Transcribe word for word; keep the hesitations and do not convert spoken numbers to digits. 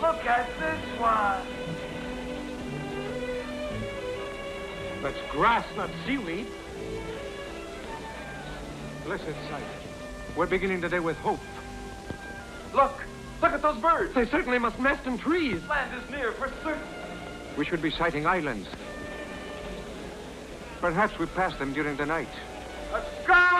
Look at this one. That's grass, not seaweed. Blessed sight. We're beginning the day with hope. Look. Look at those birds. They certainly must nest in trees. Land is near for certain. We should be sighting islands. Perhaps we pass them during the night. A sky!